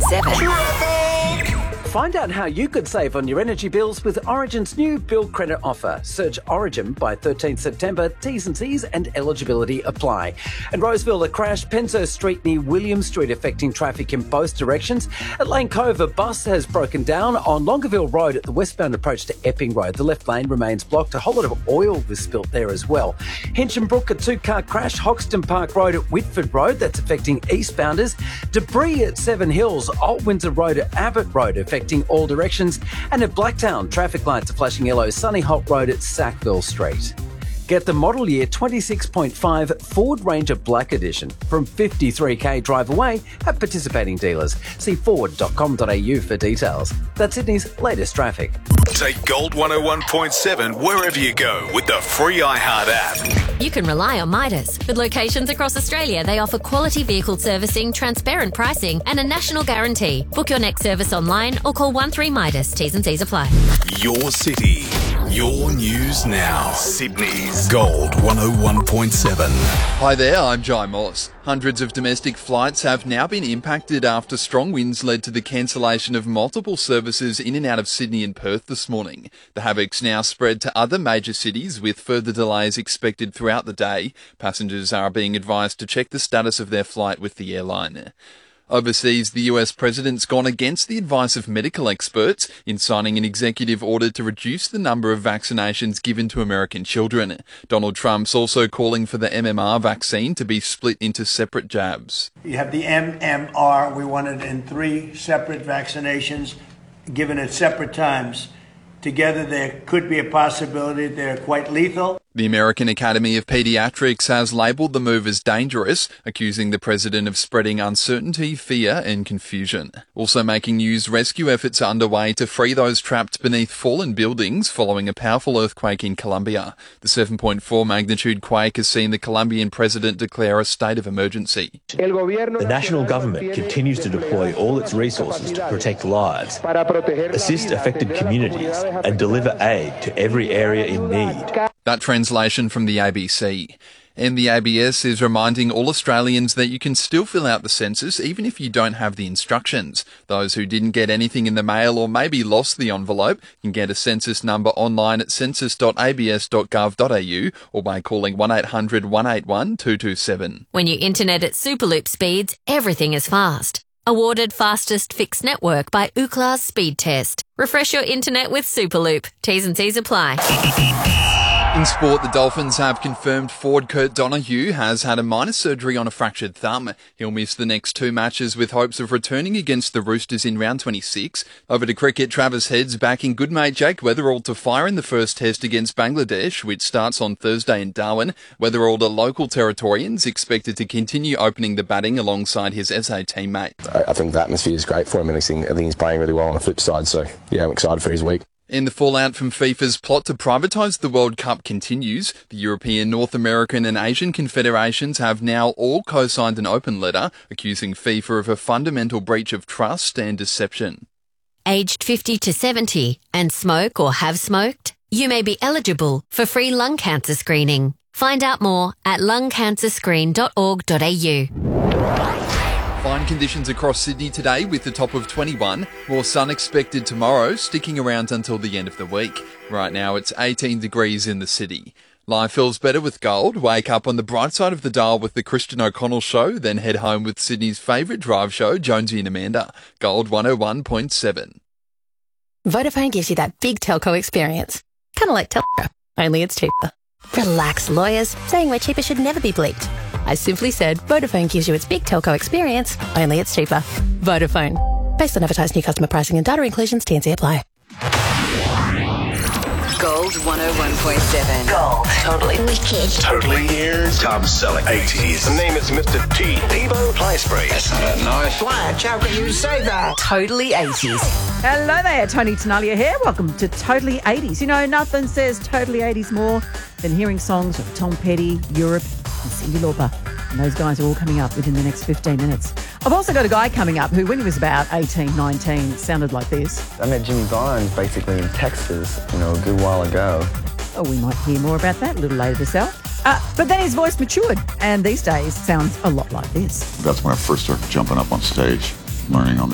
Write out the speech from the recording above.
101.7. Find out how you could save on your energy bills with Origin's new bill credit offer. Search Origin by 13th September. T's and C's and eligibility apply. And Roseville, a crash, Penshurst Street near William Street, affecting traffic in both directions. At Lane Cove, a bus has broken down on Longueville Road at the westbound approach to Epping Road. The left lane remains blocked. A whole lot of oil was spilt there as well. Hinchinbrook, a two-car crash. Hoxton Park Road at Whitford Road, that's affecting eastbounders. Debris at Seven Hills. Old Windsor Road at Abbott Road, affecting all directions. And at Blacktown, traffic lights are flashing yellow. Sunny Holt Road at Sackville Street. Get the model year 26.5 Ford Ranger Black Edition from 53k drive away at participating dealers. See ford.com.au for details. That's Sydney's latest traffic. Take Gold 101.7 wherever you go with the free iHeart app. You can rely on Midas. With locations across Australia, they offer quality vehicle servicing, transparent pricing and a national guarantee. Book your next service online or call 13 Midas. T's and C's apply. Your city, your news now. Sydney's Gold 101.7. Hi there, I'm Jai Moss. Hundreds of domestic flights have now been impacted after strong winds led to the cancellation of multiple services in and out of Sydney and Perth this morning. The havoc's now spread to other major cities with further delays expected throughout the day. Passengers are being advised to check the status of their flight with the airline. Overseas, the US president's gone against the advice of medical experts in signing an executive order to reduce the number of vaccinations given to American children. Donald Trump's also calling for the MMR vaccine to be split into separate jabs. You have the MMR, we want it in 3 separate vaccinations given at separate times. Together there could be a possibility they're quite lethal. The American Academy of Pediatrics has labelled the move as dangerous, accusing the president of spreading uncertainty, fear and confusion. Also making news, rescue efforts are underway to free those trapped beneath fallen buildings following a powerful earthquake in Colombia. The 7.4 magnitude quake has seen the Colombian president declare a state of emergency. The national government continues to deploy all its resources to protect lives, assist affected communities and deliver aid to every area in need. That translation from the ABC. And the ABS is reminding all Australians that you can still fill out the census even if you don't have the instructions. Those who didn't get anything in the mail or maybe lost the envelope can get a census number online at census.abs.gov.au or by calling 1800 181 227. When you internet at Superloop speeds, everything is fast. Awarded fastest fixed network by Ookla's Speed Test. Refresh your internet with Superloop. T's and C's apply. In sport, the Dolphins have confirmed forward Kurt Donahue has had a minor surgery on a fractured thumb. He'll miss the next 2 matches with hopes of returning against the Roosters in round 26. Over to cricket, Travis Head's backing good mate Jake Weatherald to fire in the first test against Bangladesh, which starts on Thursday in Darwin. Weatherald, a local Territorian's expected to continue opening the batting alongside his SA teammate. I think the atmosphere is great for him and I think he's playing really well on the flip side, so yeah, I'm excited for his week. And the fallout from FIFA's plot to privatise the World Cup continues. The European, North American and Asian confederations have now all co-signed an open letter accusing FIFA of a fundamental breach of trust and deception. Aged 50 to 70 and smoke or have smoked? You may be eligible for free lung cancer screening. Find out more at lungcancerscreen.org.au. Fine conditions across Sydney today with the top of 21. More sun expected tomorrow, sticking around until the end of the week. Right now it's 18 degrees in the city. Life feels better with Gold. Wake up on the bright side of the dial with the Christian O'Connell Show, then head home with Sydney's favourite drive show, Jonesy and Amanda. Gold 101.7. Vodafone gives you that big telco experience. Kind of like Telco, only it's cheaper. Relax, lawyers. Saying we're cheaper should never be bleeped. I simply said Vodafone gives you its big telco experience, only it's cheaper. Vodafone. Based on advertised new customer pricing and data inclusions, T&C apply. Gold 101.7. Gold. Totally wicked. Totally ears. Top selling 80s. The name is Mr. T. Evo Play Spray. That's not nice. Flash, how can you say that? Totally 80s. Hello there, Tony Tenalia here. Welcome to Totally 80s. You know, nothing says Totally 80s more than hearing songs from Tom Petty, Europe and Cyndi Lauper. And those guys are all coming up within the next 15 minutes. I've also got a guy coming up who, when he was about 18, 19, sounded like this. I met Jimmy Barnes basically in Texas, a good while ago. Oh, we might hear more about that a little later this hour. But then his voice matured, and these days sounds a lot like this. That's when I first started jumping up on stage, learning on